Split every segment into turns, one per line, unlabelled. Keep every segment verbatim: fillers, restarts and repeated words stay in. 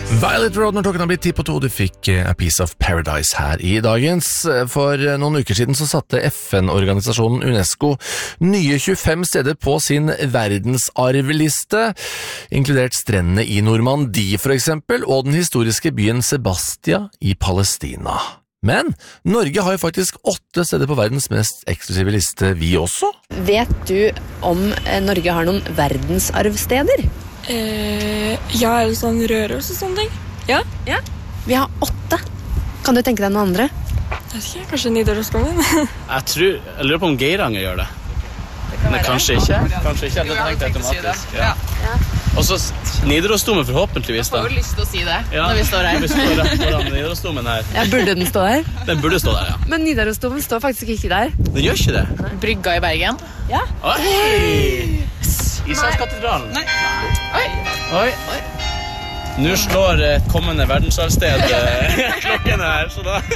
Violet Road når klokken har blitt ti på to. Du fikk A Piece of Paradise her i dagens. For noen uker siden så satte F N-organisasjonen UNESCO nye tjuefem steder på sin verdensarvliste, inkludert strendene i Normandie for eksempel, og den historiske byen Sebastia i Palestina. Men Norge har jo faktisk åtte steder på verdens mest eksklusive liste, vi også.
Vet du om Norge har noen verdensarvsteder?
Eh, ja, eller sånn Røros og sånne ting. Ja?
Ja. Vi har åtte. Kan du tenke deg noen andre?
Jeg vet ikke, kanskje Nidarosdomen.
jeg tror, jeg lurer på om Geiranger gjør det. det Men kanskje ikke. Kanskje ikke, det tenkte jeg automatisk. Ja. Ja. Og så Nidarosdomen forhåpentligvis da.
Jeg får jo lyst til å si det
ja.
når vi står her.
Vi står rett foran Nidarosdomen her.
Ja, burde den stå der?
Den burde stå der, ja.
Men Nidarosdomen står faktisk ikke der.
Den gjør ikke det?
Brygga i Bergen.
Ja.
Oi! Islandskatedralen. Nei. Oi. Oi. Oi. Nå slår et kommende verdensarvsted klokken her, så da...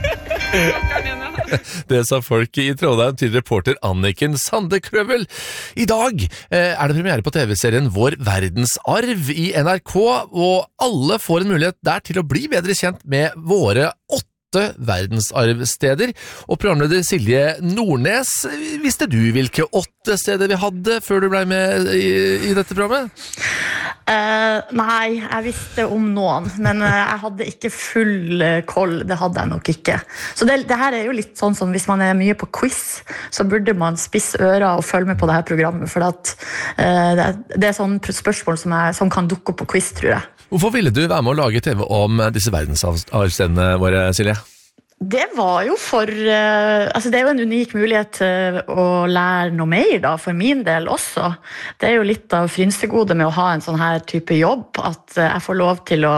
Det sa folk i Trondheim til reporter Anniken Sandekrøvel. I dag eh, er det premiere på T V-serien Vår verdensarv i N R K, og alle får en mulighet der til å bli bedre kjent med våre åtte verdensarvsteder. Og programleder Silje Nordnes, visste du hvilke åtte steder vi hadde før du ble med i, i dette programmet?
Uh, nei, jeg visste om noen, men uh, jeg hadde ikke full uh, koll, det hadde jeg nok ikke. Så det, det her er jo litt sånn som hvis man er mye på quiz, så burde man spisse ører og følge med på det her programmet, for at, uh, det, det er sånn spørsmål som, er, som kan dukke opp på quiz, tror jeg.
Hvorfor ville du være med å lage T V om disse verdensarvstedene våre, Silje?
Det var jo for, uh, altså det er jo en unik mulighet til å lære noe mer da, for min del også. Det er jo litt av frynsegode med å ha en sånn her type jobb, at uh, jeg får lov til å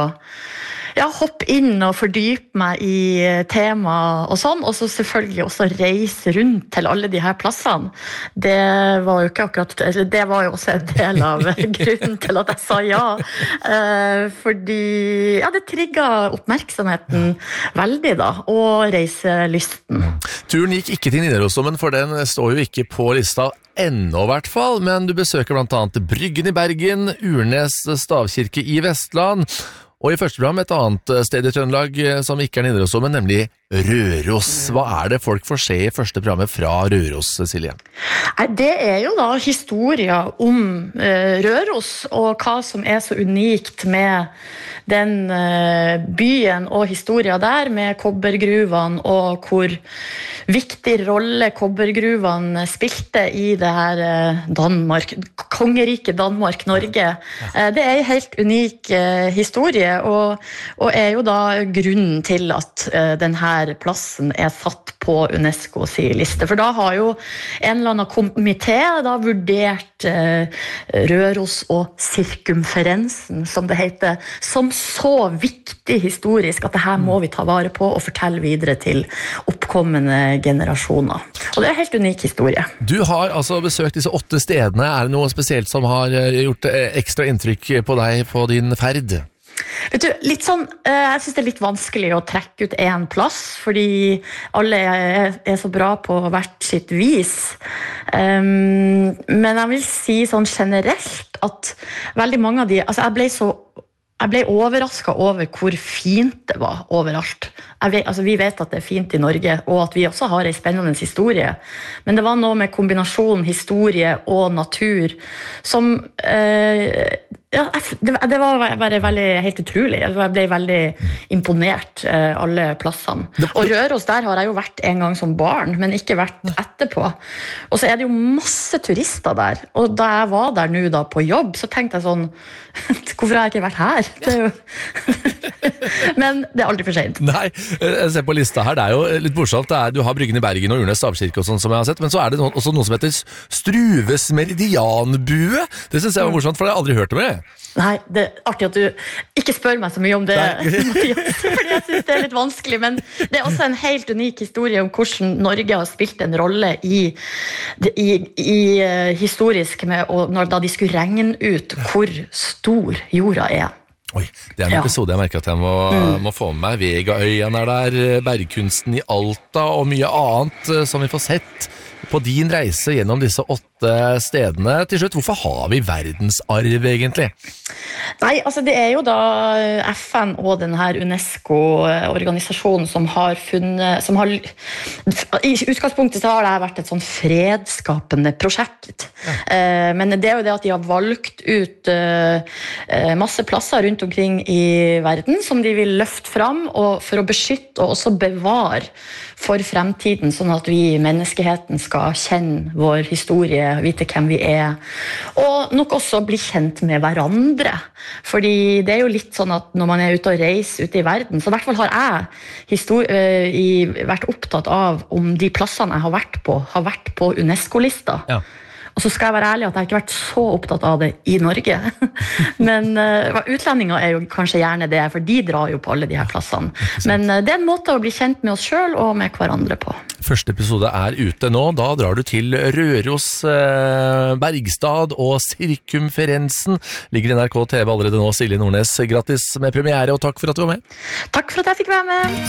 ja, hoppe inn og fordype meg i tema og sånn, og så selvfølgelig også reise rundt til alle de her plassene. Det var jo ikke akkurat, det var jo også en del av grunnen til at jeg sa ja, uh, fordi ja, det trigget oppmerksomheten veldig da, og reiselysten.
Turen gikk ikke til Nidarosdomen, for den står jo ikke på lista ennå i hvert fall, men du besøker blant annet Bryggen i Bergen, Urnes stavkirke i Vestland, og i første program et annet sted i Trøndelag som ikke er Nidarosdomen, nemlig Røros. Hva er det folk får se i første programmet fra Røros, Silje?
Det er jo da historier om uh, Røros, og hva som er så unikt med den uh, byen og historien der, med kobbergruvene, og hvor viktig rolle kobbergruvene spilte i det her uh, Danmark, kongeriket Danmark, Norge. Uh, det er en helt unik uh, historie, og, og er jo da grunnen til at uh, den her plassen er satt på UNESCO sin liste. For da har jo en eller annen komité da vurdert eh, Røros og sirkumferensen, som det heter, som så viktig historisk at det her må vi ta vare på og fortelle videre til oppkommende generasjoner. Og det er en helt unik historie.
Du har altså besøkt disse åtte stedene. Er det noe spesielt som har gjort ekstra inntrykk på deg på din ferd?
Vet du, litt sånn, jeg synes det er litt vanskelig å trekke ut en plass, fordi alle er, er så bra på hvert sitt vis. Um, men jeg vil si sånn generelt at veldig mange av de, altså jeg ble så Jeg ble overrasket over hvor fint det var overalt. Jeg vet, altså vi vet at det er fint i Norge, og at vi også har en spennende historie. Men det var noe med kombinasjonen historie og natur som eh, ja, det, det var bare veldig helt utrolig. Jeg ble veldig imponert eh, alle plassene. Og Røros, der har jeg jo vært en gang som barn, men ikke vært etterpå. Og så er det jo masse turister der. Og da jeg var der nå da på jobb, så tenkte jeg sånn, hvorfor har jeg ikke vært her? Det er jo men det er aldri for sent.
Nei, jeg ser på lista her, det er jo litt morsomt. Det er, du har Bryggen i Bergen og Urnes stavkirke og sånn som jeg har sett, men så er det noe, også noe som heter Struves meridianbue. Det synes jeg var morsomt, for det har jeg aldri hørt om det.
Nei, det er artig at du ikke spør meg så mye om det, Mathias, fordi jeg synes det er litt vanskelig, men det er også en helt unik historie om hvordan Norge har spilt en rolle i, i, i uh, historisk med, og når da de skulle regne ut hvor stor jorda er.
Oi, det er en episode jeg merker at jeg må, mm. må få med meg. Vegaøyen er der, bergkunsten i Alta og mye annet som vi får sett På din reise gjennom disse åtte stedene, til slutt, hvorfor har vi verdensarv egentlig?
Nei, altså det er jo da F N og den her UNESCO-organisasjonen som har funnet, som har, i utgangspunktet så har det vært et sånn fredsskapende prosjekt. Ja. Eh, men det er jo det at de har valgt ut eh, masse plasser rundt omkring i verden som de vil løfte fram og for å beskytte og også bevare for fremtiden, sånn at vi menneskeheten skal kjenne vår historie, vite hvem vi er, og nok også bli kjent med hverandre. Fordi det er jo litt sånn at når man er ute og reiser ute i verden, så i hvert fall har jeg histori- øh, i, vært opptatt av om de plassene jeg har vært på, har vært på UNESCO-lista. Ja. Og så skal jeg være ærlig at jeg ikke har vært så opptatt av det i Norge. Men uh, utlendinger er jo kanskje gjerne det, for de drar jo på alle de her plassene. Men uh, det er en måte å bli kjent med oss selv og med hverandre på.
Første episode er ute nå. Da drar du til Røros, uh, Bergstad og Cirkumferensen. Ligger i N R K T V allerede nå. Silje Nordnes, grattis med premiere, og takk for at du var med.
Takk for at jeg fikk være med.